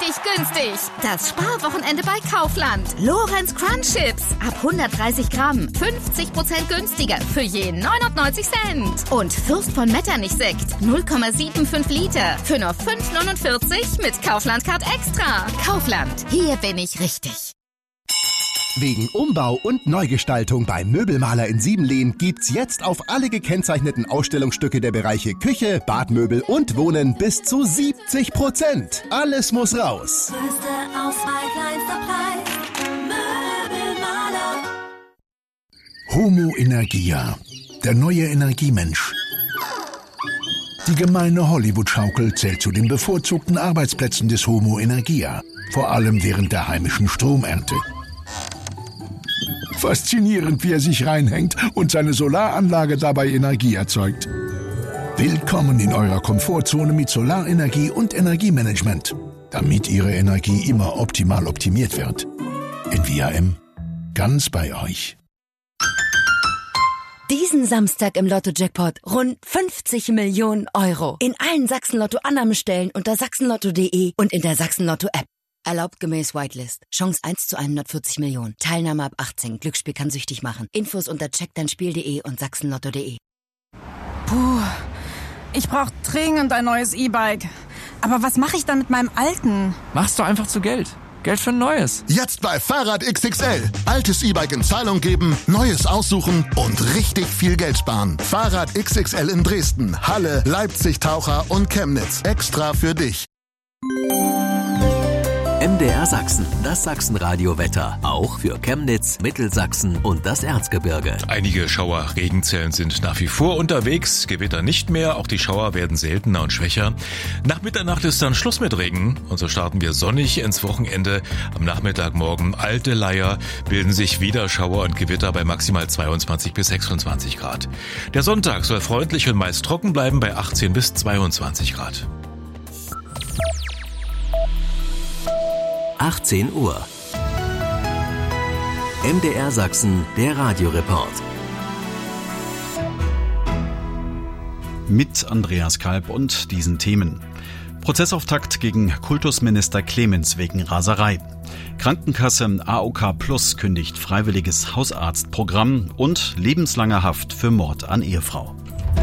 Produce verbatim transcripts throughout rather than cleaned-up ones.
richtig günstig. Das Sparwochenende bei Kaufland. Lorenz Crunch Chips. Ab hundertdreißig Gramm. fünfzig Prozent günstiger. Für je neunundneunzig Cent. Und Fürst von Metternich Sekt. null Komma fünfundsiebzig Liter. Für nur fünf neunundvierzig mit Kaufland Card Extra. Kaufland. Hier bin ich richtig. Wegen Umbau und Neugestaltung beim Möbelmaler in Siebenlehn gibt's jetzt auf alle gekennzeichneten Ausstellungsstücke der Bereiche Küche, Badmöbel und Wohnen bis zu siebzig Prozent. Alles muss raus. Größte Auswahl, kleinster Preis. Möbelmaler. Homo Energia, der neue Energiemensch. Die gemeine Hollywood-Schaukel zählt zu den bevorzugten Arbeitsplätzen des Homo Energia, vor allem während der heimischen Stromernte. Faszinierend, wie er sich reinhängt und seine Solaranlage dabei Energie erzeugt. Willkommen in eurer Komfortzone mit Solarenergie und Energiemanagement, damit Ihre Energie immer optimal optimiert wird. In V R M, ganz bei euch. Diesen Samstag im Lotto-Jackpot rund fünfzig Millionen Euro. In allen Sachsen-Lotto-Annahmestellen unter sachsenlotto punkt de und in der Sachsen-Lotto-App. Erlaubt gemäß Whitelist. Chance eins zu hundertvierzig Millionen. Teilnahme ab achtzehn. Glücksspiel kann süchtig machen. Infos unter check dein spiel punkt de und sachsenlotto punkt de. Puh, ich brauche dringend ein neues E-Bike. Aber was mache ich dann mit meinem alten? Machst du einfach zu Geld. Geld für ein neues. Jetzt bei Fahrrad X X L. Altes E-Bike in Zahlung geben, neues aussuchen und richtig viel Geld sparen. Fahrrad X X L in Dresden, Halle, Leipzig, Taucher und Chemnitz. Extra für dich. M D R Sachsen, das Sachsenradio-Wetter. Auch für Chemnitz, Mittelsachsen und das Erzgebirge. Einige Schauer-Regenzellen sind nach wie vor unterwegs, Gewitter nicht mehr, auch die Schauer werden seltener und schwächer. Nach Mitternacht ist dann Schluss mit Regen und so starten wir sonnig ins Wochenende. Am Nachmittagmorgen alte Leier, bilden sich wieder Schauer und Gewitter bei maximal zweiundzwanzig bis sechsundzwanzig Grad. Der Sonntag soll freundlich und meist trocken bleiben bei achtzehn bis zweiundzwanzig Grad. achtzehn Uhr. M D R Sachsen, der Radioreport. Mit Andreas Kalb und diesen Themen. Prozessauftakt gegen Kultusminister Clemens wegen Raserei. Krankenkasse A O K Plus kündigt freiwilliges Hausarztprogramm und lebenslange Haft für Mord an Ehefrau.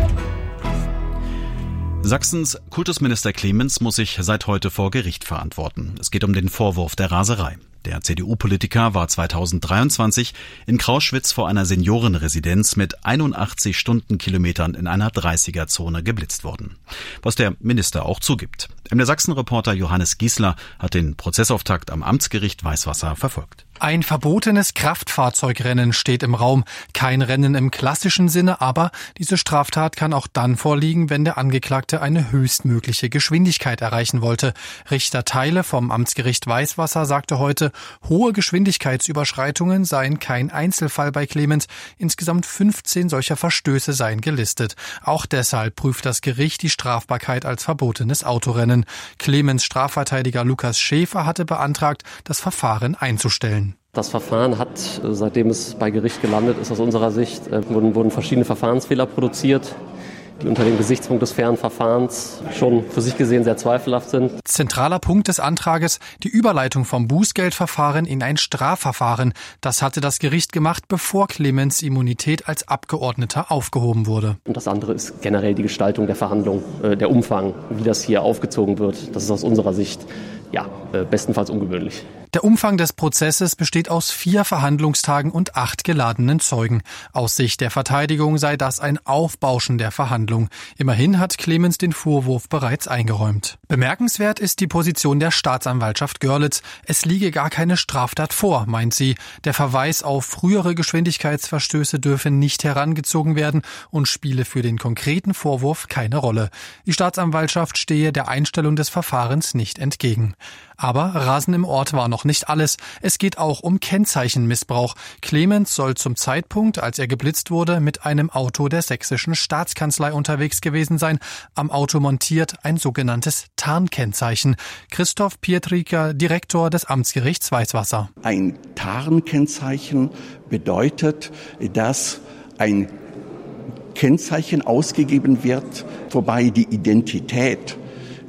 Sachsens Kultusminister Clemens muss sich seit heute vor Gericht verantworten. Es geht um den Vorwurf der Raserei. Der C D U-Politiker war zweitausenddreiundzwanzig in Krauschwitz vor einer Seniorenresidenz mit einundachtzig Stundenkilometern in einer dreißiger-Zone geblitzt worden. Was der Minister auch zugibt. M D R Sachsen-Reporter Johannes Giesler hat den Prozessauftakt am Amtsgericht Weißwasser verfolgt. Ein verbotenes Kraftfahrzeugrennen steht im Raum. Kein Rennen im klassischen Sinne, aber diese Straftat kann auch dann vorliegen, wenn der Angeklagte eine höchstmögliche Geschwindigkeit erreichen wollte. Richter Theile vom Amtsgericht Weißwasser sagte heute, hohe Geschwindigkeitsüberschreitungen seien kein Einzelfall bei Clemens. Insgesamt fünfzehn solcher Verstöße seien gelistet. Auch deshalb prüft das Gericht die Strafbarkeit als verbotenes Autorennen. Clemens Strafverteidiger Lukas Schäfer hatte beantragt, das Verfahren einzustellen. Das Verfahren hat, seitdem es bei Gericht gelandet ist, aus unserer Sicht, äh, wurden, wurden verschiedene Verfahrensfehler produziert, die unter dem Gesichtspunkt des fairen Verfahrens schon für sich gesehen sehr zweifelhaft sind. Zentraler Punkt des Antrages, die Überleitung vom Bußgeldverfahren in ein Strafverfahren. Das hatte das Gericht gemacht, bevor Clemens' Immunität als Abgeordneter aufgehoben wurde. Und das andere ist generell die Gestaltung der Verhandlung, äh, der Umfang, wie das hier aufgezogen wird. Das ist aus unserer Sicht ja, äh, bestenfalls ungewöhnlich. Der Umfang des Prozesses besteht aus vier Verhandlungstagen und acht geladenen Zeugen. Aus Sicht der Verteidigung sei das ein Aufbauschen der Verhandlung. Immerhin hat Clemens den Vorwurf bereits eingeräumt. Bemerkenswert ist die Position der Staatsanwaltschaft Görlitz. Es liege gar keine Straftat vor, meint sie. Der Verweis auf frühere Geschwindigkeitsverstöße dürfe nicht herangezogen werden und spiele für den konkreten Vorwurf keine Rolle. Die Staatsanwaltschaft stehe der Einstellung des Verfahrens nicht entgegen. Aber Rasen im Ort war noch nicht alles. Es geht auch um Kennzeichenmissbrauch. Clemens soll zum Zeitpunkt, als er geblitzt wurde, mit einem Auto der sächsischen Staatskanzlei unterwegs gewesen sein. Am Auto montiert ein sogenanntes Tarnkennzeichen. Christoph Pietriker, Direktor des Amtsgerichts Weißwasser. Ein Tarnkennzeichen bedeutet, dass ein Kennzeichen ausgegeben wird, wobei die Identität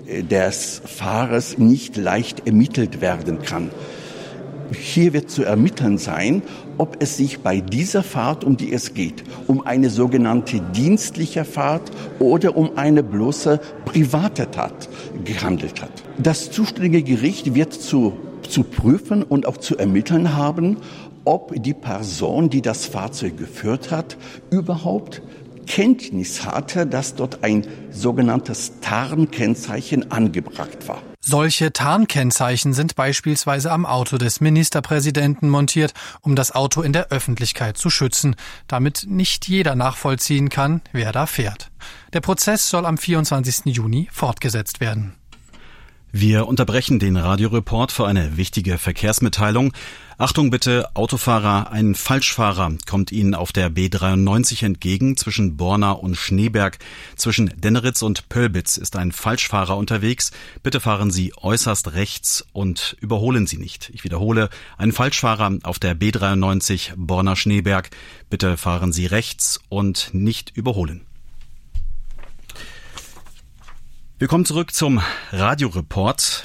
des Fahrers nicht leicht ermittelt werden kann. Hier wird zu ermitteln sein, ob es sich bei dieser Fahrt, um die es geht, um eine sogenannte dienstliche Fahrt oder um eine bloße private Tat gehandelt hat. Das zuständige Gericht wird zu, zu prüfen und auch zu ermitteln haben, ob die Person, die das Fahrzeug geführt hat, überhaupt Kenntnis hatte, dass dort ein sogenanntes Tarnkennzeichen angebracht war. Solche Tarnkennzeichen sind beispielsweise am Auto des Ministerpräsidenten montiert, um das Auto in der Öffentlichkeit zu schützen, damit nicht jeder nachvollziehen kann, wer da fährt. Der Prozess soll am vierundzwanzigsten Juni fortgesetzt werden. Wir unterbrechen den Radioreport für eine wichtige Verkehrsmitteilung. Achtung bitte, Autofahrer, ein Falschfahrer kommt Ihnen auf der B dreiundneunzig entgegen zwischen Borna und Schneeberg. Zwischen Denneritz und Pölbitz ist ein Falschfahrer unterwegs. Bitte fahren Sie äußerst rechts und überholen Sie nicht. Ich wiederhole, ein Falschfahrer auf der B dreiundneunzig Borna-Schneeberg. Bitte fahren Sie rechts und nicht überholen. Wir kommen zurück zum Radioreport.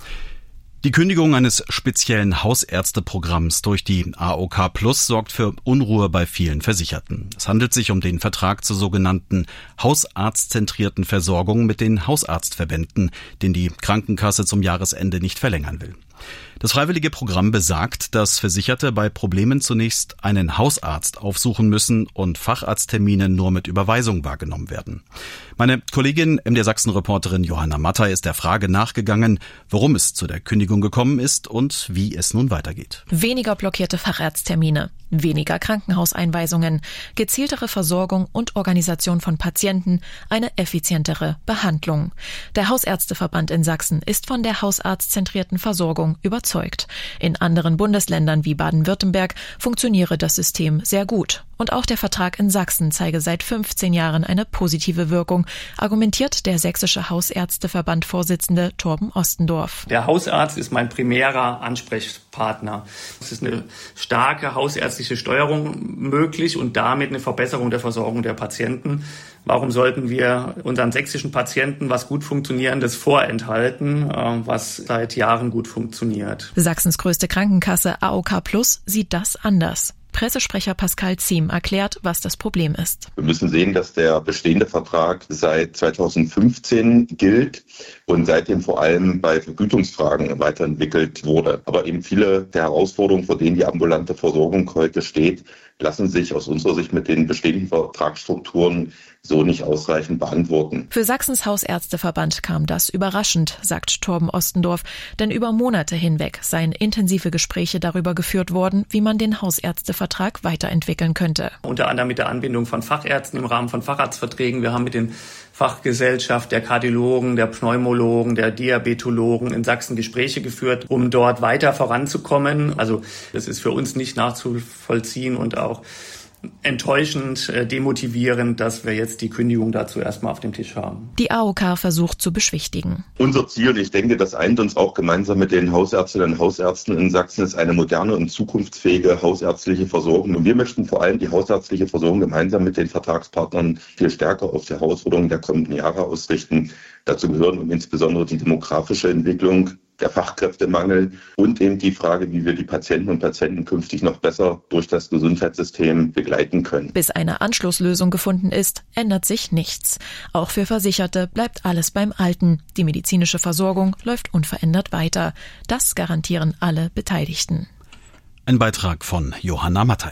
Die Kündigung eines speziellen Hausärzteprogramms durch die A O K Plus sorgt für Unruhe bei vielen Versicherten. Es handelt sich um den Vertrag zur sogenannten hausarztzentrierten Versorgung mit den Hausarztverbänden, den die Krankenkasse zum Jahresende nicht verlängern will. Das freiwillige Programm besagt, dass Versicherte bei Problemen zunächst einen Hausarzt aufsuchen müssen und Facharzttermine nur mit Überweisung wahrgenommen werden. Meine Kollegin M D R Sachsen-Reporterin Johanna Mattei ist der Frage nachgegangen, warum es zu der Kündigung gekommen ist und wie es nun weitergeht. Weniger blockierte Facharzttermine, weniger Krankenhauseinweisungen, gezieltere Versorgung und Organisation von Patienten, eine effizientere Behandlung. Der Hausärzteverband in Sachsen ist von der hausarztzentrierten Versorgung überzeugt. In anderen Bundesländern wie Baden-Württemberg funktioniere das System sehr gut. Und auch der Vertrag in Sachsen zeige seit fünfzehn Jahren eine positive Wirkung, argumentiert der sächsische Hausärzteverband-Vorsitzende Torben Ostendorf. Der Hausarzt ist mein primärer Ansprechpartner. Es ist eine starke hausärztliche Steuerung möglich und damit eine Verbesserung der Versorgung der Patienten. Warum sollten wir unseren sächsischen Patienten was gut Funktionierendes vorenthalten, was seit Jahren gut funktioniert? Sachsens größte Krankenkasse A O K Plus sieht das anders. Pressesprecher Pascal Ziem erklärt, was das Problem ist. Wir müssen sehen, dass der bestehende Vertrag seit zweitausendfünfzehn gilt und seitdem vor allem bei Vergütungsfragen weiterentwickelt wurde. Aber eben viele der Herausforderungen, vor denen die ambulante Versorgung heute steht, lassen sich aus unserer Sicht mit den bestehenden Vertragsstrukturen so nicht ausreichend beantworten. Für Sachsens Hausärzteverband kam das überraschend, sagt Torben Ostendorf, denn über Monate hinweg seien intensive Gespräche darüber geführt worden, wie man den Hausärztevertrag weiterentwickeln könnte. Unter anderem mit der Anbindung von Fachärzten im Rahmen von Facharztverträgen. Wir haben mit den Fachgesellschaft der Kardiologen, der Pneumologen, der Diabetologen in Sachsen Gespräche geführt, um dort weiter voranzukommen. Also das ist für uns nicht nachzuvollziehen und auch enttäuschend, demotivierend, dass wir jetzt die Kündigung dazu erstmal auf dem Tisch haben. Die A O K versucht zu beschwichtigen. Unser Ziel, ich denke, das eint uns auch gemeinsam mit den Hausärztinnen und Hausärzten in Sachsen, ist eine moderne und zukunftsfähige hausärztliche Versorgung. Und wir möchten vor allem die hausärztliche Versorgung gemeinsam mit den Vertragspartnern viel stärker auf die Herausforderungen der kommenden Jahre ausrichten. Dazu gehören insbesondere die demografische Entwicklung, der Fachkräftemangel und eben die Frage, wie wir die Patienten und Patienten künftig noch besser durch das Gesundheitssystem begleiten können. Bis eine Anschlusslösung gefunden ist, ändert sich nichts. Auch für Versicherte bleibt alles beim Alten. Die medizinische Versorgung läuft unverändert weiter. Das garantieren alle Beteiligten. Ein Beitrag von Johanna Mattei.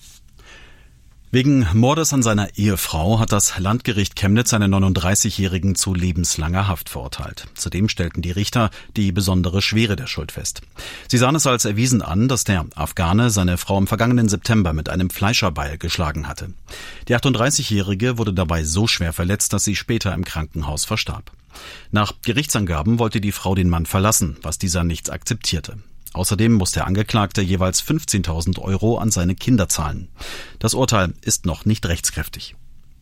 Wegen Mordes an seiner Ehefrau hat das Landgericht Chemnitz einen neununddreißigjährigen zu lebenslanger Haft verurteilt. Zudem stellten die Richter die besondere Schwere der Schuld fest. Sie sahen es als erwiesen an, dass der Afghane seine Frau im vergangenen September mit einem Fleischerbeil geschlagen hatte. Die achtunddreißigjährige wurde dabei so schwer verletzt, dass sie später im Krankenhaus verstarb. Nach Gerichtsangaben wollte die Frau den Mann verlassen, was dieser nicht akzeptierte. Außerdem muss der Angeklagte jeweils fünfzehntausend Euro an seine Kinder zahlen. Das Urteil ist noch nicht rechtskräftig.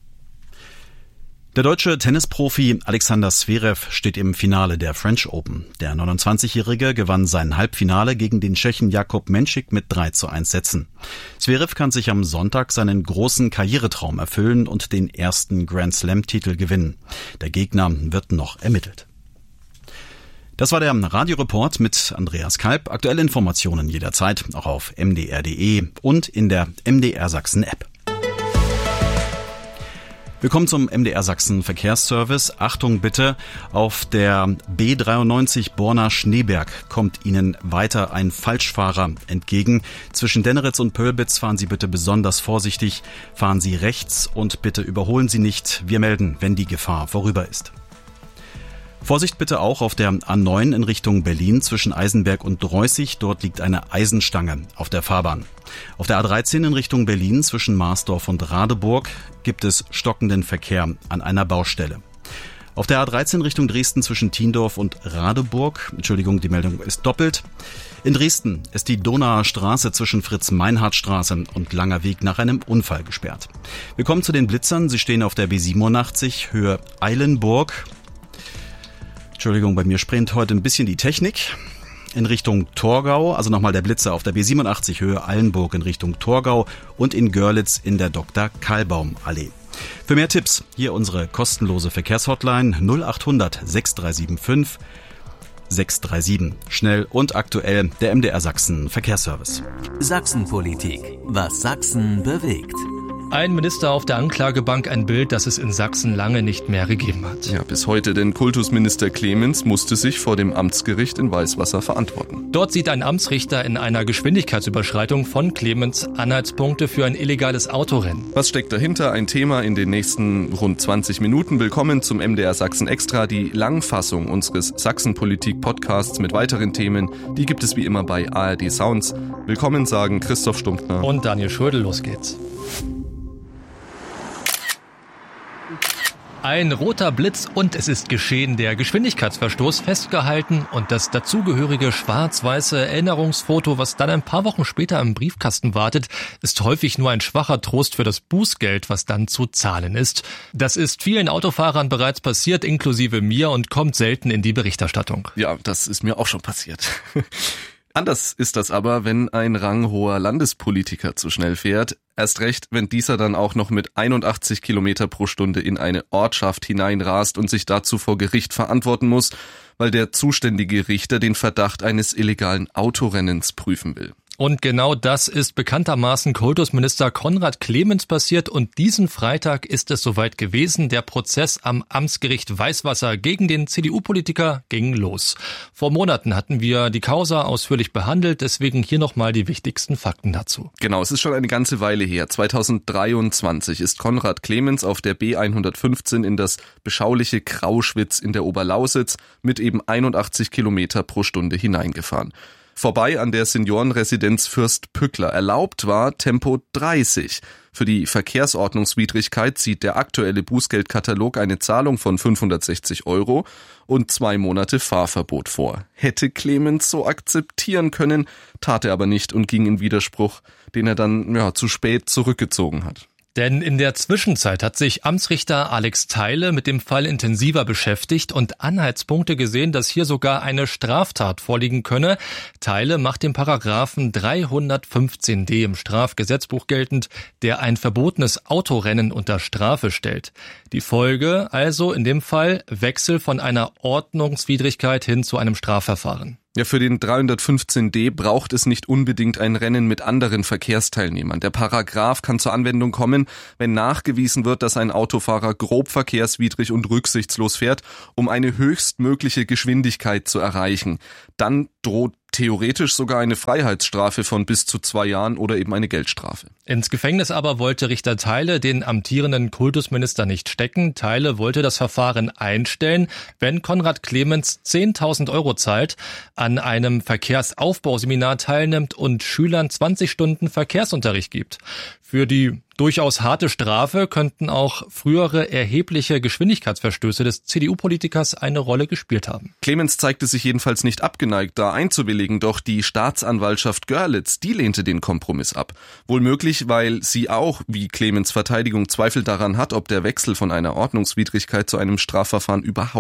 Der deutsche Tennisprofi Alexander Zverev steht im Finale der French Open. Der neunundzwanzigjährige gewann sein Halbfinale gegen den Tschechen Jakub Menšík mit drei zu eins Sätzen. Zverev kann sich am Sonntag seinen großen Karrieretraum erfüllen und den ersten Grand Slam-Titel gewinnen. Der Gegner wird noch ermittelt. Das war der Radioreport mit Andreas Kalb. Aktuelle Informationen jederzeit auch auf m d r punkt d e und in der M D R Sachsen App. Willkommen zum M D R Sachsen Verkehrsservice. Achtung bitte, auf der B dreiundneunzig Borna-Schneeberg kommt Ihnen weiter ein Falschfahrer entgegen. Zwischen Denneritz und Pölbitz fahren Sie bitte besonders vorsichtig. Fahren Sie rechts und bitte überholen Sie nicht. Wir melden, wenn die Gefahr vorüber ist. Vorsicht bitte auch auf der A neun in Richtung Berlin zwischen Eisenberg und Dreußig. Dort liegt eine Eisenstange auf der Fahrbahn. Auf der A dreizehn in Richtung Berlin zwischen Marsdorf und Radeburg gibt es stockenden Verkehr an einer Baustelle. Auf der A dreizehn Richtung Dresden zwischen Tiendorf und Radeburg, Entschuldigung, die Meldung ist doppelt. In Dresden ist die Donauer Straße zwischen Fritz-Meinhardt-Straße und Langer Weg nach einem Unfall gesperrt. Wir kommen zu den Blitzern. Sie stehen auf der B siebenundachtzig Höhe Eilenburg. Entschuldigung, bei mir springt heute ein bisschen die Technik. In Richtung Torgau, also nochmal der Blitzer auf der B siebenundachtzig Höhe Eilenburg in Richtung Torgau und in Görlitz in der Doktor Kalbaum Allee. Für mehr Tipps hier unsere kostenlose Verkehrshotline null achthundert sechs drei sieben fünf sechs drei sieben. Schnell und aktuell der M D R Sachsen Verkehrsservice. Sachsenpolitik. Was Sachsen bewegt. Ein Minister auf der Anklagebank, ein Bild, das es in Sachsen lange nicht mehr gegeben hat. Ja, bis heute, denn Kultusminister Clemens musste sich vor dem Amtsgericht in Weißwasser verantworten. Dort sieht ein Amtsrichter in einer Geschwindigkeitsüberschreitung von Clemens Anhaltspunkte für ein illegales Autorennen. Was steckt dahinter? Ein Thema in den nächsten rund zwanzig Minuten. Willkommen zum M D R Sachsen Extra, die Langfassung unseres Sachsenpolitik-Podcasts mit weiteren Themen. Die gibt es wie immer bei A R D Sounds. Willkommen sagen Christoph Stumpfner und Daniel Schödel. Los geht's. Ein roter Blitz und es ist geschehen, der Geschwindigkeitsverstoß festgehalten und das dazugehörige schwarz-weiße Erinnerungsfoto, was dann ein paar Wochen später im Briefkasten wartet, ist häufig nur ein schwacher Trost für das Bußgeld, was dann zu zahlen ist. Das ist vielen Autofahrern bereits passiert, inklusive mir, und kommt selten in die Berichterstattung. Ja, das ist mir auch schon passiert. Anders ist das aber, wenn ein ranghoher Landespolitiker zu schnell fährt. Erst recht, wenn dieser dann auch noch mit einundachtzig Kilometer pro Stunde in eine Ortschaft hineinrast und sich dazu vor Gericht verantworten muss, weil der zuständige Richter den Verdacht eines illegalen Autorennens prüfen will. Und genau das ist bekanntermaßen Kultusminister Konrad Clemens passiert und diesen Freitag ist es soweit gewesen. Der Prozess am Amtsgericht Weißwasser gegen den C D U-Politiker ging los. Vor Monaten hatten wir die Causa ausführlich behandelt, deswegen hier nochmal die wichtigsten Fakten dazu. Genau, es ist schon eine ganze Weile her. zweitausenddreiundzwanzig ist Konrad Clemens auf der B hundertfünfzehn in das beschauliche Krauschwitz in der Oberlausitz mit eben einundachtzig Kilometer pro Stunde hineingefahren. Vorbei an der Seniorenresidenz Fürst Pückler. Erlaubt war Tempo dreißig. Für die Verkehrsordnungswidrigkeit sieht der aktuelle Bußgeldkatalog eine Zahlung von fünfhundertsechzig Euro und zwei Monate Fahrverbot vor. Hätte Clemens so akzeptieren können, tat er aber nicht und ging in Widerspruch, den er dann ja zu spät zurückgezogen hat. Denn in der Zwischenzeit hat sich Amtsrichter Alex Theile mit dem Fall intensiver beschäftigt und Anhaltspunkte gesehen, dass hier sogar eine Straftat vorliegen könne. Theile macht den Paragraphen dreihundertfünfzehn d im Strafgesetzbuch geltend, der ein verbotenes Autorennen unter Strafe stellt. Die Folge also in dem Fall Wechsel von einer Ordnungswidrigkeit hin zu einem Strafverfahren. Ja, für den dreihundertfünfzehn d braucht es nicht unbedingt ein Rennen mit anderen Verkehrsteilnehmern. Der Paragraph kann zur Anwendung kommen, wenn nachgewiesen wird, dass ein Autofahrer grob verkehrswidrig und rücksichtslos fährt, um eine höchstmögliche Geschwindigkeit zu erreichen. Dann droht theoretisch sogar eine Freiheitsstrafe von bis zu zwei Jahren oder eben eine Geldstrafe. Ins Gefängnis aber wollte Richter Theile den amtierenden Kultusminister nicht stecken. Theile wollte das Verfahren einstellen, wenn Konrad Clemens zehntausend Euro zahlt, an einem Verkehrsaufbauseminar teilnimmt und Schülern zwanzig Stunden Verkehrsunterricht gibt. Für die durchaus harte Strafe könnten auch frühere erhebliche Geschwindigkeitsverstöße des C D U-Politikers eine Rolle gespielt haben. Clemens zeigte sich jedenfalls nicht abgeneigt, da einzuwilligen, doch die Staatsanwaltschaft Görlitz, die lehnte den Kompromiss ab. Wohl möglich, weil sie auch, wie Clemens Verteidigung, Zweifel daran hat, ob der Wechsel von einer Ordnungswidrigkeit zu einem Strafverfahren überhaupt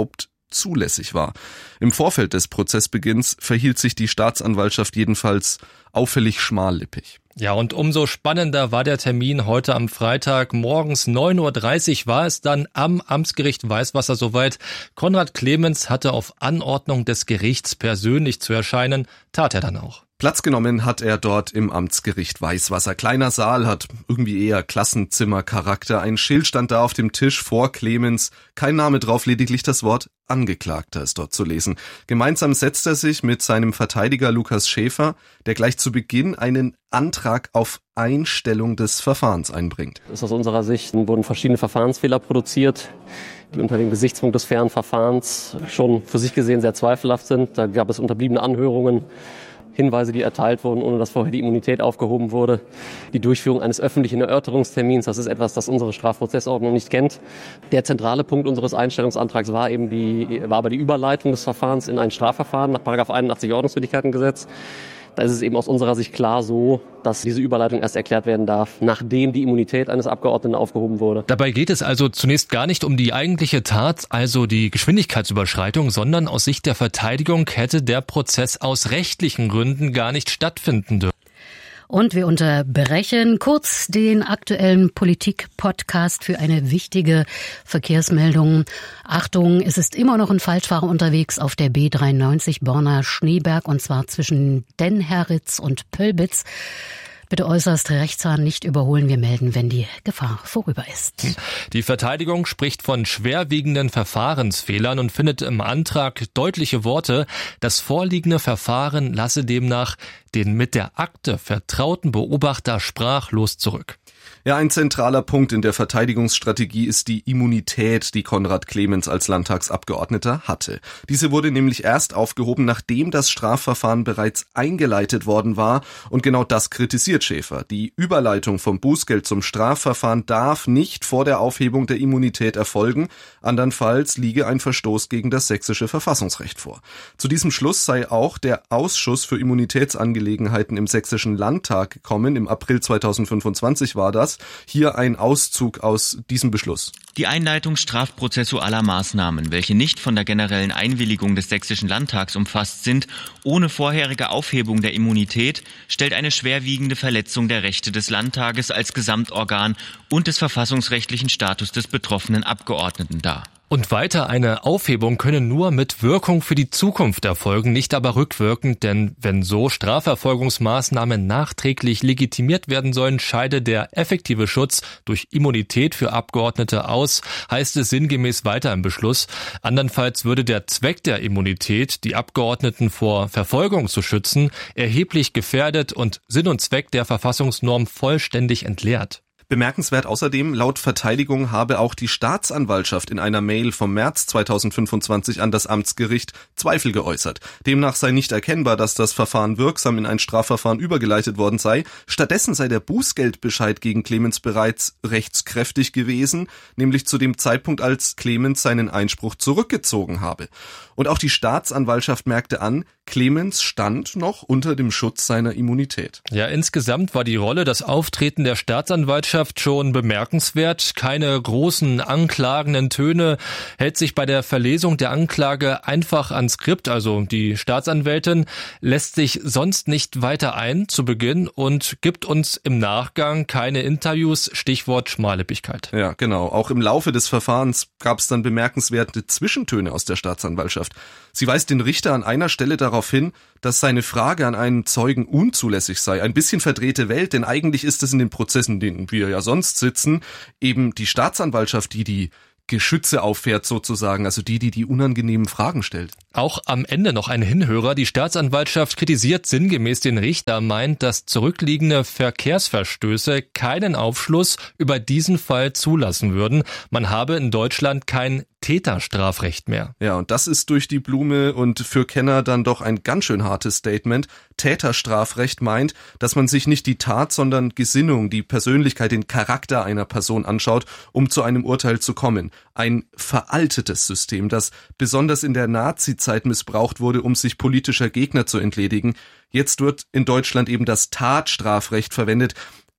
zulässig war. Im Vorfeld des Prozessbeginns verhielt sich die Staatsanwaltschaft jedenfalls auffällig schmallippig. Ja, und umso spannender war der Termin heute am Freitag. Morgens neun Uhr dreißig war es dann am Amtsgericht Weißwasser soweit. Konrad Clemens hatte auf Anordnung des Gerichts persönlich zu erscheinen, tat er dann auch. Platz genommen hat er dort im Amtsgericht Weißwasser. Kleiner Saal, hat irgendwie eher Klassenzimmercharakter. Ein Schild stand da auf dem Tisch vor Clemens. Kein Name drauf, lediglich das Wort Angeklagter ist dort zu lesen. Gemeinsam setzt er sich mit seinem Verteidiger Lukas Schäfer, der gleich zu Beginn einen Antrag auf Einstellung des Verfahrens einbringt. Aus unserer Sicht wurden verschiedene Verfahrensfehler produziert, die unter dem Gesichtspunkt des fairen Verfahrens schon für sich gesehen sehr zweifelhaft sind. Da gab es unterbliebene Anhörungen, Hinweise, die erteilt wurden, ohne dass vorher die Immunität aufgehoben wurde. Die Durchführung eines öffentlichen Erörterungstermins, das ist etwas, das unsere Strafprozessordnung nicht kennt. Der zentrale Punkt unseres Einstellungsantrags war eben die, war aber die Überleitung des Verfahrens in ein Strafverfahren nach Paragraph einundachtzig Ordnungswidrigkeitengesetz. Da ist es eben aus unserer Sicht klar so, dass diese Überleitung erst erklärt werden darf, nachdem die Immunität eines Abgeordneten aufgehoben wurde. Dabei geht es also zunächst gar nicht um die eigentliche Tat, also die Geschwindigkeitsüberschreitung, sondern aus Sicht der Verteidigung hätte der Prozess aus rechtlichen Gründen gar nicht stattfinden dürfen. Und wir unterbrechen kurz den aktuellen Politik-Podcast für eine wichtige Verkehrsmeldung. Achtung, es ist immer noch ein Falschfahrer unterwegs auf der B dreiundneunzig Borna-Schneeberg, und zwar zwischen Den Herritz und Pölbitz. Bitte äußerst rechtsfahren, nicht überholen. Wir melden, wenn die Gefahr vorüber ist. Die Verteidigung spricht von schwerwiegenden Verfahrensfehlern und findet im Antrag deutliche Worte. Das vorliegende Verfahren lasse demnach den mit der Akte vertrauten Beobachter sprachlos zurück. Ja, ein zentraler Punkt in der Verteidigungsstrategie ist die Immunität, die Konrad Clemens als Landtagsabgeordneter hatte. Diese wurde nämlich erst aufgehoben, nachdem das Strafverfahren bereits eingeleitet worden war, und genau das kritisiert Schäfer. Die Überleitung vom Bußgeld zum Strafverfahren darf nicht vor der Aufhebung der Immunität erfolgen, andernfalls liege ein Verstoß gegen das sächsische Verfassungsrecht vor. Zu diesem Schluss sei auch der Ausschuss für Immunitätsangelegenheiten im Sächsischen Landtag gekommen. Im April zweitausendfünfundzwanzig war das. Hier ein Auszug aus diesem Beschluss. Die Einleitung strafprozessualer Maßnahmen, welche nicht von der generellen Einwilligung des Sächsischen Landtags umfasst sind, ohne vorherige Aufhebung der Immunität, stellt eine schwerwiegende Verletzung der Rechte des Landtages als Gesamtorgan und des verfassungsrechtlichen Status des betroffenen Abgeordneten dar. Und weiter, eine Aufhebung könne nur mit Wirkung für die Zukunft erfolgen, nicht aber rückwirkend, denn wenn so Strafverfolgungsmaßnahmen nachträglich legitimiert werden sollen, scheide der effektive Schutz durch Immunität für Abgeordnete aus, heißt es sinngemäß weiter im Beschluss. Andernfalls würde der Zweck der Immunität, die Abgeordneten vor Verfolgung zu schützen, erheblich gefährdet und Sinn und Zweck der Verfassungsnorm vollständig entleert. Bemerkenswert außerdem, laut Verteidigung habe auch die Staatsanwaltschaft in einer Mail vom März zweitausendfünfundzwanzig an das Amtsgericht Zweifel geäußert. Demnach sei nicht erkennbar, dass das Verfahren wirksam in ein Strafverfahren übergeleitet worden sei. Stattdessen sei der Bußgeldbescheid gegen Clemens bereits rechtskräftig gewesen, nämlich zu dem Zeitpunkt, als Clemens seinen Einspruch zurückgezogen habe. Und auch die Staatsanwaltschaft merkte an, Clemens stand noch unter dem Schutz seiner Immunität. Ja, insgesamt war die Rolle, das Auftreten der Staatsanwaltschaft schon bemerkenswert. Keine großen anklagenden Töne, hält sich bei der Verlesung der Anklage einfach ans Skript. Also die Staatsanwältin lässt sich sonst nicht weiter ein zu Beginn und gibt uns im Nachgang keine Interviews, Stichwort Schmallippigkeit. Ja, genau. Auch im Laufe des Verfahrens gab es dann bemerkenswerte Zwischentöne aus der Staatsanwaltschaft. Sie weist den Richter an einer Stelle darauf hin, dass seine Frage an einen Zeugen unzulässig sei. Ein bisschen verdrehte Welt, denn eigentlich ist es in den Prozessen, denen wir ja sonst sitzen, eben die Staatsanwaltschaft, die die Geschütze auffährt sozusagen, also die, die die unangenehmen Fragen stellt. Auch am Ende noch ein Hinhörer. Die Staatsanwaltschaft kritisiert sinngemäß den Richter, meint, dass zurückliegende Verkehrsverstöße keinen Aufschluss über diesen Fall zulassen würden. Man habe in Deutschland kein Täterstrafrecht mehr. Ja, und das ist durch die Blume und für Kenner dann doch ein ganz schön hartes Statement. Täterstrafrecht meint, dass man sich nicht die Tat, sondern Gesinnung, die Persönlichkeit, den Charakter einer Person anschaut, um zu einem Urteil zu kommen. Ein veraltetes System, das besonders in der Nazi-Zeit missbraucht wurde, um sich politischer Gegner zu entledigen. Jetzt wird in Deutschland eben das Tatstrafrecht verwendet.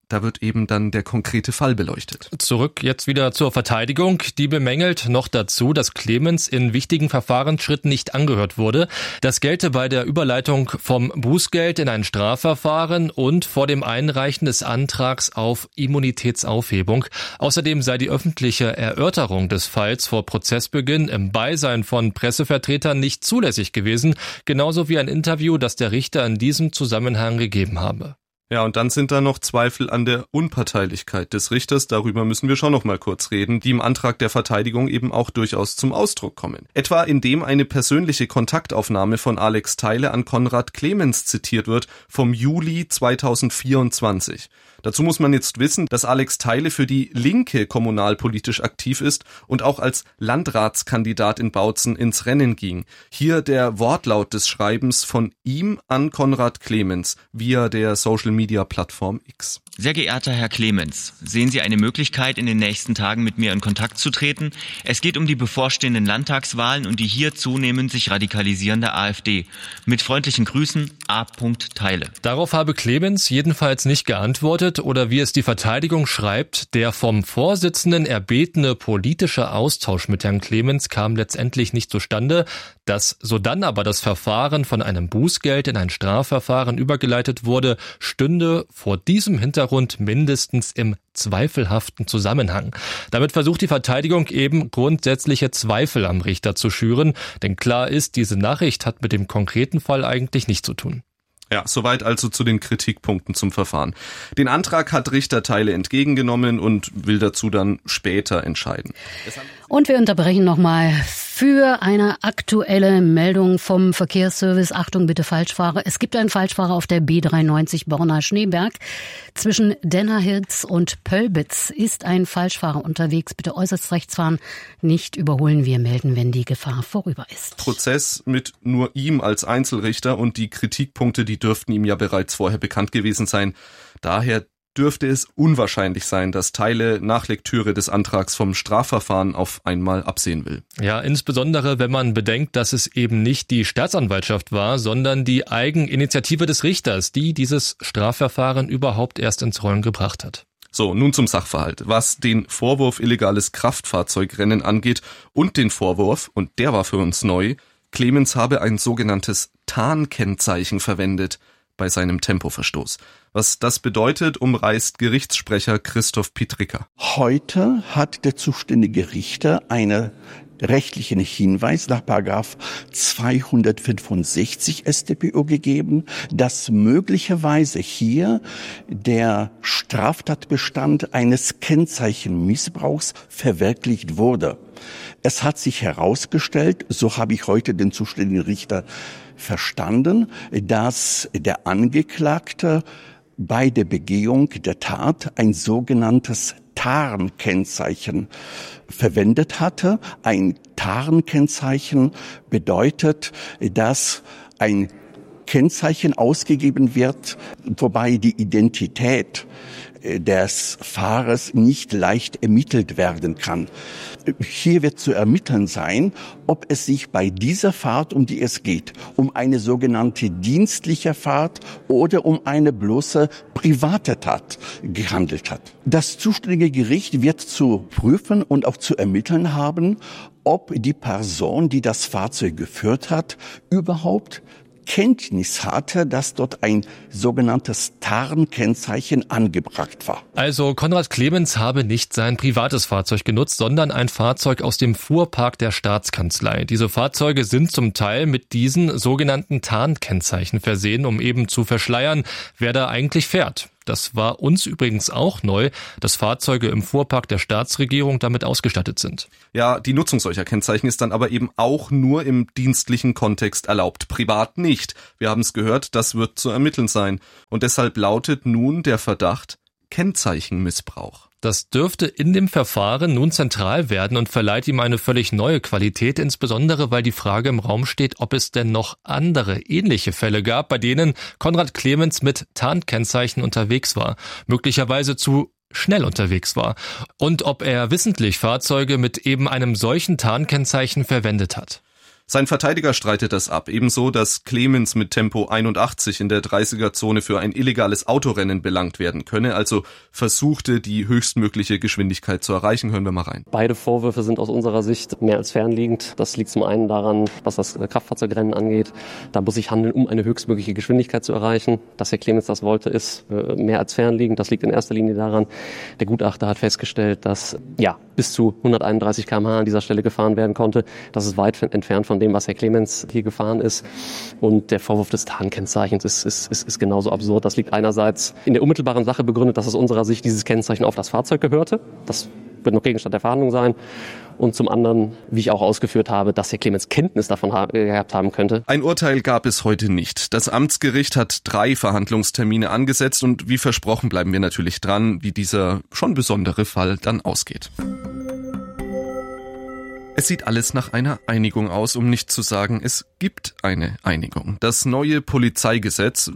da wird eben dann der konkrete Fall beleuchtet. Zurück jetzt wieder zur Verteidigung. Die bemängelt noch dazu, dass Clemens in wichtigen Verfahrensschritten nicht angehört wurde. Das gelte bei der Überleitung vom Bußgeld in ein Strafverfahren und vor dem Einreichen des Antrags auf Immunitätsaufhebung. Außerdem sei die öffentliche Erörterung des Falls vor Prozessbeginn im Beisein von Pressevertretern nicht zulässig gewesen, genauso wie ein Interview, das der Richter in diesem Zusammenhang gegeben habe. Ja, und dann sind da noch Zweifel an der Unparteilichkeit des Richters, darüber müssen wir schon noch mal kurz reden, die im Antrag der Verteidigung eben auch durchaus zum Ausdruck kommen. Etwa indem eine persönliche Kontaktaufnahme von Alex Theile an Konrad Clemens zitiert wird vom Juli zweitausendvierundzwanzig. Dazu muss man jetzt wissen, dass Alex Theile für die Linke kommunalpolitisch aktiv ist und auch als Landratskandidat in Bautzen ins Rennen ging. Hier der Wortlaut des Schreibens von ihm an Konrad Clemens via der Social-Media-Plattform X. Sehr geehrter Herr Clemens, sehen Sie eine Möglichkeit, in den nächsten Tagen mit mir in Kontakt zu treten? Es geht um die bevorstehenden Landtagswahlen und die hier zunehmend sich radikalisierende AfD. Mit freundlichen Grüßen, A. Theile. Darauf habe Clemens jedenfalls nicht geantwortet oder wie es die Verteidigung schreibt, der vom Vorsitzenden erbetene politische Austausch mit Herrn Clemens kam letztendlich nicht zustande. Dass sodann aber das Verfahren von einem Bußgeld in ein Strafverfahren übergeleitet wurde, stünde vor diesem Hintergrund mindestens im zweifelhaften Zusammenhang. Damit versucht die Verteidigung eben grundsätzliche Zweifel am Richter zu schüren, denn klar ist, diese Nachricht hat mit dem konkreten Fall eigentlich nichts zu tun. Ja, soweit also zu den Kritikpunkten zum Verfahren. Den Antrag hat Richter Theile entgegengenommen und will dazu dann später entscheiden. Und wir unterbrechen nochmal für eine aktuelle Meldung vom Verkehrsservice. Achtung, bitte Falschfahrer. Es gibt einen Falschfahrer auf der B dreiundneunzig Borna-Schneeberg. Zwischen Dennerhitz und Pölbitz ist ein Falschfahrer unterwegs. Bitte äußerst rechts fahren, nicht überholen. Wir melden, wenn die Gefahr vorüber ist. Prozess mit nur ihm als Einzelrichter und die Kritikpunkte, die dürften ihm ja bereits vorher bekannt gewesen sein. Daher dürfte es unwahrscheinlich sein, dass Theile nach Lektüre des Antrags vom Strafverfahren auf einmal absehen will. Ja, insbesondere wenn man bedenkt, dass es eben nicht die Staatsanwaltschaft war, sondern die Eigeninitiative des Richters, die dieses Strafverfahren überhaupt erst ins Rollen gebracht hat. So, nun zum Sachverhalt. Was den Vorwurf illegales Kraftfahrzeugrennen angeht und den Vorwurf, und der war für uns neu, Clemens habe ein sogenanntes Tarnkennzeichen verwendet bei seinem Tempoverstoß. Was das bedeutet, umreißt Gerichtssprecher Christoph Pietricker. Heute hat der zuständige Richter einen rechtlichen Hinweis nach Paragraph zweihundertfünfundsechzig S t P O gegeben, dass möglicherweise hier der Straftatbestand eines Kennzeichenmissbrauchs verwirklicht wurde. Es hat sich herausgestellt, so habe ich heute den zuständigen Richter verstanden, dass der Angeklagte bei der Begehung der Tat ein sogenanntes Tarnkennzeichen verwendet hatte. Ein Tarnkennzeichen bedeutet, dass ein Kennzeichen ausgegeben wird, wobei die Identität des Fahrers nicht leicht ermittelt werden kann. Hier wird zu ermitteln sein, ob es sich bei dieser Fahrt, um die es geht, um eine sogenannte dienstliche Fahrt oder um eine bloße private Tat gehandelt hat. Das zuständige Gericht wird zu prüfen und auch zu ermitteln haben, ob die Person, die das Fahrzeug geführt hat, überhaupt Kenntnis hatte, dass dort ein sogenanntes Tarnkennzeichen angebracht war. Also Konrad Clemens habe nicht sein privates Fahrzeug genutzt, sondern ein Fahrzeug aus dem Fuhrpark der Staatskanzlei. Diese Fahrzeuge sind zum Teil mit diesen sogenannten Tarnkennzeichen versehen, um eben zu verschleiern, wer da eigentlich fährt. Das war uns übrigens auch neu, dass Fahrzeuge im Fuhrpark der Staatsregierung damit ausgestattet sind. Ja, die Nutzung solcher Kennzeichen ist dann aber eben auch nur im dienstlichen Kontext erlaubt, privat nicht. Wir haben es gehört, das wird zu ermitteln sein. Und deshalb lautet nun der Verdacht Kennzeichenmissbrauch. Das dürfte in dem Verfahren nun zentral werden und verleiht ihm eine völlig neue Qualität, insbesondere weil die Frage im Raum steht, ob es denn noch andere ähnliche Fälle gab, bei denen Konrad Clemens mit Tarnkennzeichen unterwegs war, möglicherweise zu schnell unterwegs war und ob er wissentlich Fahrzeuge mit eben einem solchen Tarnkennzeichen verwendet hat. Sein Verteidiger streitet das ab, ebenso, dass Clemens mit Tempo einundachtzig in der dreißiger-Zone für ein illegales Autorennen belangt werden könne, also versuchte, die höchstmögliche Geschwindigkeit zu erreichen. Hören wir mal rein. Beide Vorwürfe sind aus unserer Sicht mehr als fernliegend. Das liegt zum einen daran, was das Kraftfahrzeugrennen angeht. Da muss sich handeln, um eine höchstmögliche Geschwindigkeit zu erreichen. Dass Herr Clemens das wollte, ist mehr als fernliegend. Das liegt in erster Linie daran, der Gutachter hat festgestellt, dass ja bis zu hunderteinunddreißig Kilometer pro Stunde an dieser Stelle gefahren werden konnte. Das ist weit entfernt von dem, was Herr Clemens hier gefahren ist. Und der Vorwurf des Tarnkennzeichens ist, ist, ist, ist genauso absurd. Das liegt einerseits in der unmittelbaren Sache begründet, dass aus unserer Sicht dieses Kennzeichen auf das Fahrzeug gehörte. Das wird noch Gegenstand der Verhandlung sein. Und zum anderen, wie ich auch ausgeführt habe, dass Herr Clemens Kenntnis davon ha- gehabt haben könnte. Ein Urteil gab es heute nicht. Das Amtsgericht hat drei Verhandlungstermine angesetzt und wie versprochen bleiben wir natürlich dran, wie dieser schon besondere Fall dann ausgeht. Es sieht alles nach einer Einigung aus, um nicht zu sagen, es gibt eine Einigung. Das neue Polizeigesetz,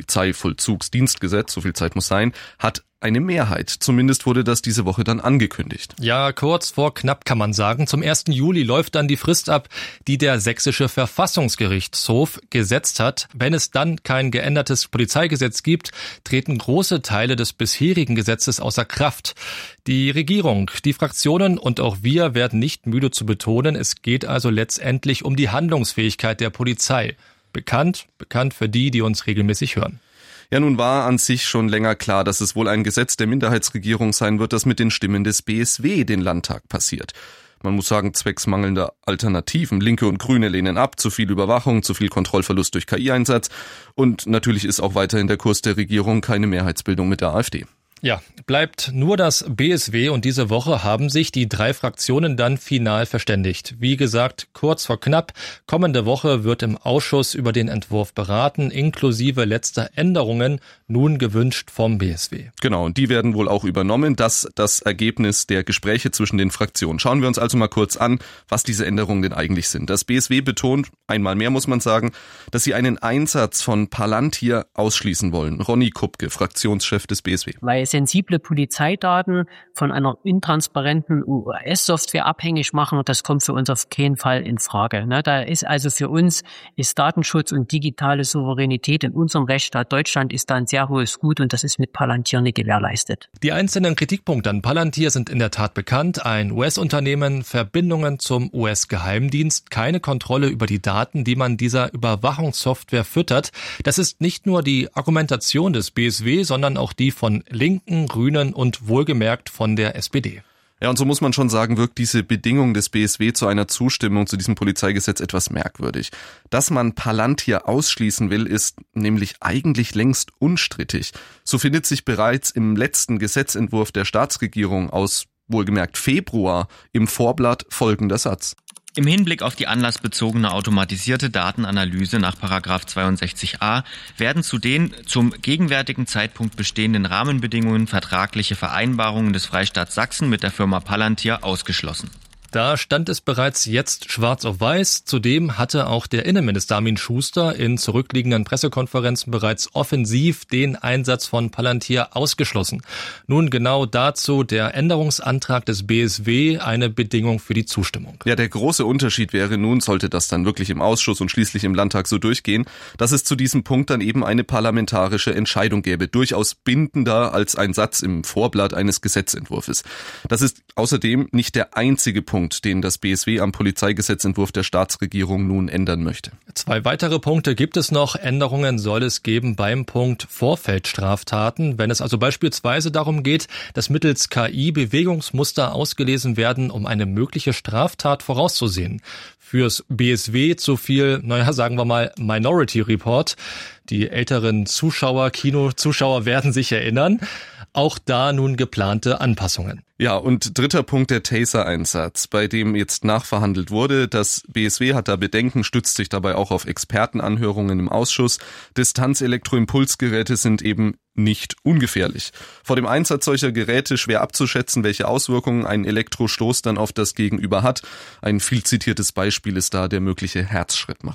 Polizeivollzugsdienstgesetz, so viel Zeit muss sein, hat eine Mehrheit. Zumindest wurde das diese Woche dann angekündigt. Ja, kurz vor knapp kann man sagen. Zum ersten Juli läuft dann die Frist ab, die der sächsische Verfassungsgerichtshof gesetzt hat. Wenn es dann kein geändertes Polizeigesetz gibt, treten große Teile des bisherigen Gesetzes außer Kraft. Die Regierung, die Fraktionen und auch wir werden nicht müde zu betonen, es geht also letztendlich um die Handlungsfähigkeit der Polizei. Bekannt, bekannt für die, die uns regelmäßig hören. Ja, nun war an sich schon länger klar, dass es wohl ein Gesetz der Minderheitsregierung sein wird, das mit den Stimmen des B S W den Landtag passiert. Man muss sagen, zwecks mangelnder Alternativen. Linke und Grüne lehnen ab, zu viel Überwachung, zu viel Kontrollverlust durch K I-Einsatz. Und natürlich ist auch weiterhin der Kurs der Regierung keine Mehrheitsbildung mit der AfD. Ja, bleibt nur das B S W und diese Woche haben sich die drei Fraktionen dann final verständigt. Wie gesagt, kurz vor knapp, kommende Woche wird im Ausschuss über den Entwurf beraten, inklusive letzter Änderungen, nun gewünscht vom B S W. Genau, und die werden wohl auch übernommen. Das das Ergebnis der Gespräche zwischen den Fraktionen. Schauen wir uns also mal kurz an, was diese Änderungen denn eigentlich sind. Das B S W betont, einmal mehr muss man sagen, dass sie einen Einsatz von Palantir ausschließen wollen. Ronny Kupke, Fraktionschef des B S W. Weil sensible Polizeidaten von einer intransparenten U S-Software abhängig machen, und das kommt für uns auf keinen Fall in Frage. Da ist also für uns ist Datenschutz und digitale Souveränität in unserem Rechtsstaat Deutschland ist da ein sehr hohes Gut, und das ist mit Palantir nicht gewährleistet. Die einzelnen Kritikpunkte an Palantir sind in der Tat bekannt. Ein U S-Unternehmen, Verbindungen zum U S-Geheimdienst, keine Kontrolle über die Daten, die man dieser Überwachungssoftware füttert. Das ist nicht nur die Argumentation des B S W, sondern auch die von Linken, Grünen und wohlgemerkt von der S P D. Ja, und so muss man schon sagen, wirkt diese Bedingung des B S W zu einer Zustimmung zu diesem Polizeigesetz etwas merkwürdig. Dass man Palantir ausschließen will, ist nämlich eigentlich längst unstrittig. So findet sich bereits im letzten Gesetzentwurf der Staatsregierung aus wohlgemerkt Februar im Vorblatt folgender Satz. Im Hinblick auf die anlassbezogene automatisierte Datenanalyse nach Paragraph zweiundsechzig a werden zu den zum gegenwärtigen Zeitpunkt bestehenden Rahmenbedingungen vertragliche Vereinbarungen des Freistaats Sachsen mit der Firma Palantir ausgeschlossen. Da stand es bereits jetzt schwarz auf weiß. Zudem hatte auch der Innenminister Armin Schuster in zurückliegenden Pressekonferenzen bereits offensiv den Einsatz von Palantir ausgeschlossen. Nun genau dazu der Änderungsantrag des B S W, eine Bedingung für die Zustimmung. Ja, der große Unterschied wäre nun, sollte das dann wirklich im Ausschuss und schließlich im Landtag so durchgehen, dass es zu diesem Punkt dann eben eine parlamentarische Entscheidung gäbe, durchaus bindender als ein Satz im Vorblatt eines Gesetzentwurfs. Das ist außerdem nicht der einzige Punkt, den das B S W am Polizeigesetzentwurf der Staatsregierung nun ändern möchte. Zwei weitere Punkte gibt es noch. Änderungen soll es geben beim Punkt Vorfeldstraftaten, wenn es also beispielsweise darum geht, dass mittels K I Bewegungsmuster ausgelesen werden, um eine mögliche Straftat vorauszusehen. Fürs B S W zu viel, naja, sagen wir mal, Minority Report. Die älteren Zuschauer, Kinozuschauer werden sich erinnern. Auch da nun geplante Anpassungen. Ja, und dritter Punkt, der Taser-Einsatz, bei dem jetzt nachverhandelt wurde. Das B S W hat da Bedenken, stützt sich dabei auch auf Expertenanhörungen im Ausschuss. Distanzelektroimpulsgeräte sind eben nicht ungefährlich. Vor dem Einsatz solcher Geräte schwer abzuschätzen, welche Auswirkungen ein Elektrostoß dann auf das Gegenüber hat. Ein viel zitiertes Beispiel ist da der mögliche Herzschrittmacher.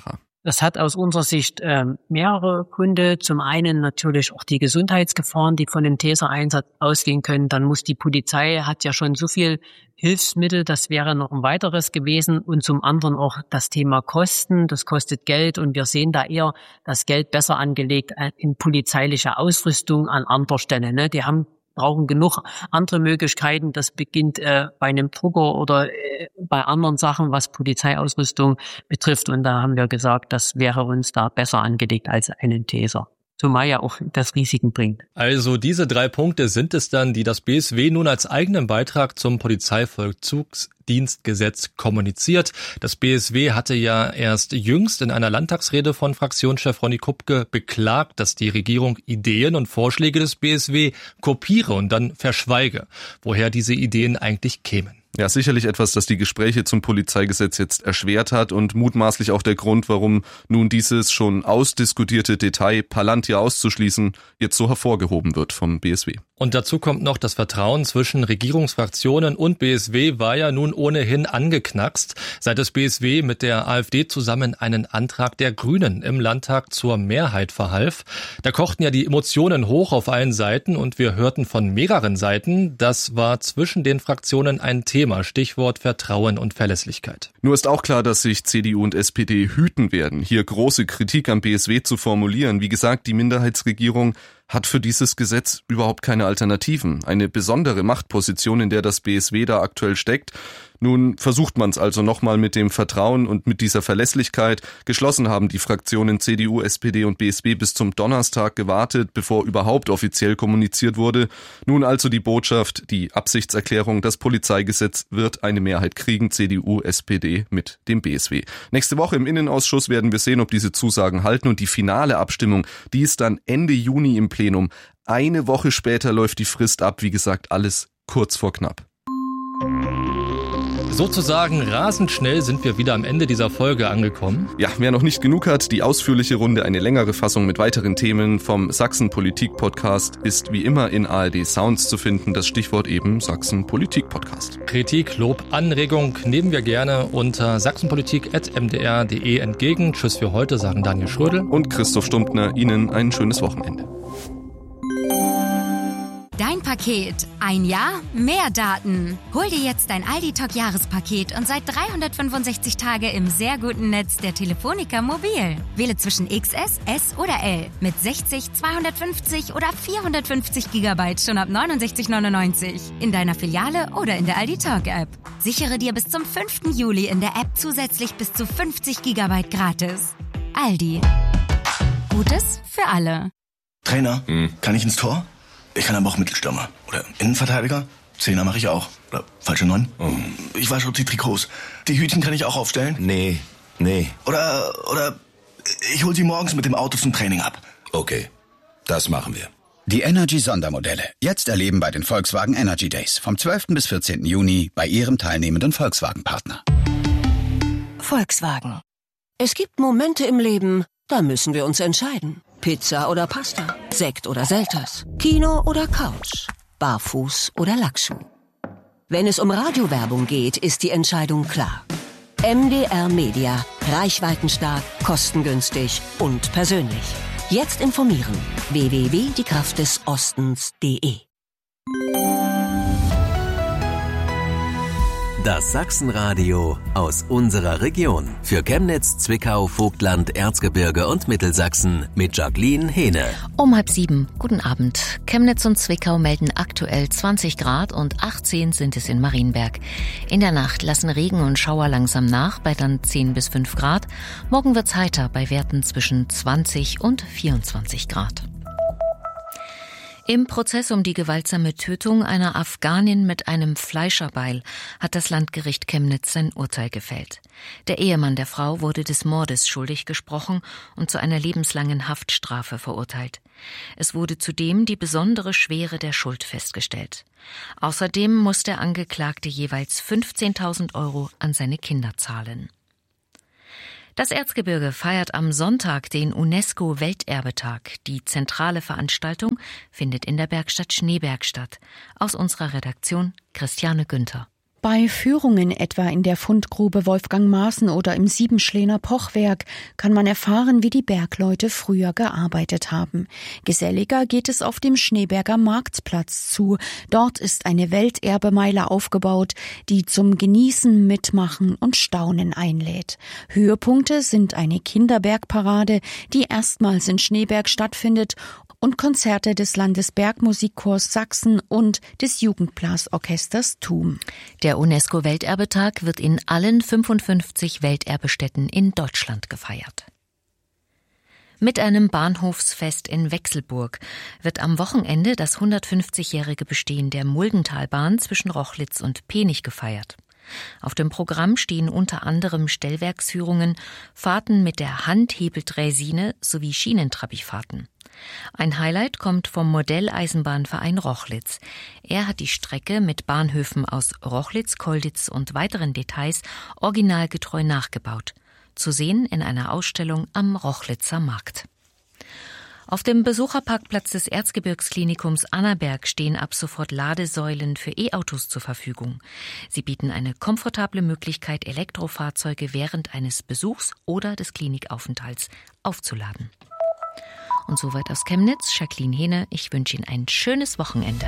Das hat aus unserer Sicht äh, mehrere Gründe. Zum einen natürlich auch die Gesundheitsgefahren, die von dem Taser-Einsatz ausgehen können. Dann muss die Polizei, hat ja schon so viel Hilfsmittel, das wäre noch ein weiteres gewesen. Und zum anderen auch das Thema Kosten. Das kostet Geld und wir sehen da eher das Geld besser angelegt in polizeiliche Ausrüstung an anderer Stelle. Ne? Die haben brauchen genug andere Möglichkeiten. Das beginnt äh, bei einem Drucker oder äh, bei anderen Sachen, was Polizeiausrüstung betrifft. Und da haben wir gesagt, das wäre uns da besser angelegt als einen Taser. Zumal ja auch das Risiken bringt. Also diese drei Punkte sind es dann, die das B S W nun als eigenen Beitrag zum Polizeivollzugsdienstgesetz kommuniziert. Das B S W hatte ja erst jüngst in einer Landtagsrede von Fraktionschef Ronny Kupke beklagt, dass die Regierung Ideen und Vorschläge des B S W kopiere und dann verschweige, woher diese Ideen eigentlich kämen. Ja, sicherlich etwas, das die Gespräche zum Polizeigesetz jetzt erschwert hat und mutmaßlich auch der Grund, warum nun dieses schon ausdiskutierte Detail, Palantir auszuschließen, jetzt so hervorgehoben wird vom B S W. Und dazu kommt noch, das Vertrauen zwischen Regierungsfraktionen und B S W war ja nun ohnehin angeknackst, seit das B S W mit der AfD zusammen einen Antrag der Grünen im Landtag zur Mehrheit verhalf. Da kochten ja die Emotionen hoch auf allen Seiten und wir hörten von mehreren Seiten, das war zwischen den Fraktionen ein Thema, Stichwort Vertrauen und Verlässlichkeit. Nur ist auch klar, dass sich C D U und S P D hüten werden, hier große Kritik am B S W zu formulieren. Wie gesagt, die Minderheitsregierung hat für dieses Gesetz überhaupt keine Alternativen. Eine besondere Machtposition, in der das B S W da aktuell steckt. Nun versucht man es also nochmal mit dem Vertrauen und mit dieser Verlässlichkeit. Geschlossen haben die Fraktionen C D U, S P D und B S W bis zum Donnerstag gewartet, bevor überhaupt offiziell kommuniziert wurde. Nun also die Botschaft, die Absichtserklärung, das Polizeigesetz wird eine Mehrheit kriegen, C D U, S P D mit dem B S W. Nächste Woche im Innenausschuss werden wir sehen, ob diese Zusagen halten und die finale Abstimmung, die ist dann Ende Juni im Plenum. Eine Woche später läuft die Frist ab, wie gesagt, alles kurz vor knapp. Sozusagen rasend schnell sind wir wieder am Ende dieser Folge angekommen. Ja, wer noch nicht genug hat, die ausführliche Runde, eine längere Fassung mit weiteren Themen vom Sachsen Politik Podcast ist wie immer in A R D Sounds zu finden. Das Stichwort eben Sachsen Politik Podcast. Kritik, Lob, Anregung nehmen wir gerne unter sachsenpolitik at m d r punkt d e entgegen. Tschüss für heute, sagen Daniel Schrödel und Christoph Stumptner. Ihnen ein schönes Wochenende. Dein Paket. Ein Jahr, mehr Daten. Hol dir jetzt dein Aldi-Talk-Jahrespaket und seit dreihundertfünfundsechzig Tage im sehr guten Netz der Telefonica Mobil. Wähle zwischen X S, S oder L mit sechzig, zweihundertfünfzig oder vierhundertfünfzig Gigabyte schon ab neunundsechzig neunundneunzig in deiner Filiale oder in der Aldi-Talk-App. Sichere dir bis zum fünften Juli in der App zusätzlich bis zu fünfzig Gigabyte gratis. Aldi. Gutes für alle. Trainer, hm. kann ich ins Tor? Ich kann aber auch Mittelstürmer. Oder Innenverteidiger. Zehner mache ich auch. Oder falsche Neun. Oh. Ich wasche die Trikots. Die Hütchen kann ich auch aufstellen. Nee, nee. Oder, oder ich hol sie morgens mit dem Auto zum Training ab. Okay, das machen wir. Die Energy-Sondermodelle. Jetzt erleben bei den Volkswagen Energy Days. Vom zwölften bis vierzehnten Juni bei Ihrem teilnehmenden Volkswagen-Partner. Volkswagen. Es gibt Momente im Leben, da müssen wir uns entscheiden. Pizza oder Pasta, Sekt oder Selters, Kino oder Couch, Barfuß oder Lackschuh. Wenn es um Radiowerbung geht, ist die Entscheidung klar. M D R Media. Reichweitenstark, kostengünstig und persönlich. Jetzt informieren. w w w punkt die kraft des ostens punkt d e. Das Sachsenradio aus unserer Region. Für Chemnitz, Zwickau, Vogtland, Erzgebirge und Mittelsachsen mit Jacqueline Hehne. Um halb sieben. Guten Abend. Chemnitz und Zwickau melden aktuell zwanzig Grad und achtzehn sind es in Marienberg. In der Nacht lassen Regen und Schauer langsam nach bei dann zehn bis fünf Grad. Morgen wird's heiter bei Werten zwischen zwanzig und vierundzwanzig Grad. Im Prozess um die gewaltsame Tötung einer Afghanin mit einem Fleischerbeil hat das Landgericht Chemnitz sein Urteil gefällt. Der Ehemann der Frau wurde des Mordes schuldig gesprochen und zu einer lebenslangen Haftstrafe verurteilt. Es wurde zudem die besondere Schwere der Schuld festgestellt. Außerdem muss der Angeklagte jeweils fünfzehntausend Euro an seine Kinder zahlen. Das Erzgebirge feiert am Sonntag den UNESCO-Welterbetag. Die zentrale Veranstaltung findet in der Bergstadt Schneeberg statt. Aus unserer Redaktion Christiane Günther. Bei Führungen etwa in der Fundgrube Wolfgang Maaßen oder im Siebenschlener Pochwerk kann man erfahren, wie die Bergleute früher gearbeitet haben. Geselliger geht es auf dem Schneeberger Marktplatz zu. Dort ist eine Welterbemeile aufgebaut, die zum Genießen, Mitmachen und Staunen einlädt. Höhepunkte sind eine Kinderbergparade, die erstmals in Schneeberg stattfindet, und Konzerte des Landesbergmusikchors Sachsen und des Jugendblasorchesters Thum. Der UNESCO-Welterbetag wird in allen fünfundfünfzig Welterbestätten in Deutschland gefeiert. Mit einem Bahnhofsfest in Wechselburg wird am Wochenende das hundertfünfzigjährige Bestehen der Muldentalbahn zwischen Rochlitz und Penich gefeiert. Auf dem Programm stehen unter anderem Stellwerksführungen, Fahrten mit der Handhebeldräsine sowie Schienentrappifahrten. Ein Highlight kommt vom Modelleisenbahnverein Rochlitz. Er hat die Strecke mit Bahnhöfen aus Rochlitz, Kolditz und weiteren Details originalgetreu nachgebaut. Zu sehen in einer Ausstellung am Rochlitzer Markt. Auf dem Besucherparkplatz des Erzgebirgsklinikums Annaberg stehen ab sofort Ladesäulen für E-Autos zur Verfügung. Sie bieten eine komfortable Möglichkeit, Elektrofahrzeuge während eines Besuchs oder des Klinikaufenthalts aufzuladen. Und soweit aus Chemnitz, Jacqueline Hehne. Ich wünsche Ihnen ein schönes Wochenende.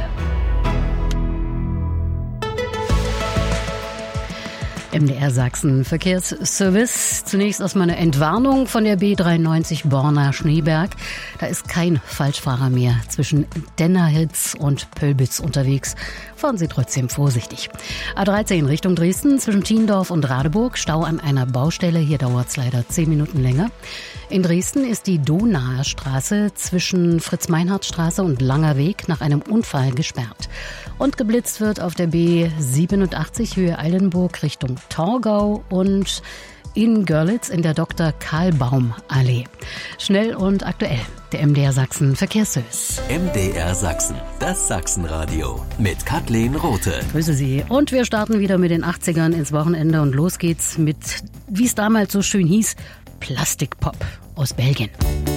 M D R Sachsen Verkehrsservice. Zunächst aus meiner Entwarnung von der B dreiundneunzig Borna-Schneeberg. Da ist kein Falschfahrer mehr zwischen Dennerhitz und Pölbitz unterwegs. Fahren Sie trotzdem vorsichtig. A dreizehn Richtung Dresden zwischen Tiendorf und Radeburg. Stau an einer Baustelle. Hier dauert es leider zehn Minuten länger. In Dresden ist die Donauer Straße zwischen Fritz-Meinhardt-Straße und Langer Weg nach einem Unfall gesperrt. Und geblitzt wird auf der B siebenundachtzig Höhe Eilenburg Richtung Torgau und in Görlitz in der Doktor Karl-Baum Allee. Schnell und aktuell, der M D R Sachsen Verkehrsservice. M D R Sachsen, das Sachsenradio mit Kathleen Rothe. Grüße Sie. Und wir starten wieder mit den achtzigern ins Wochenende und los geht's mit, wie es damals so schön hieß, Plastikpop aus Belgien.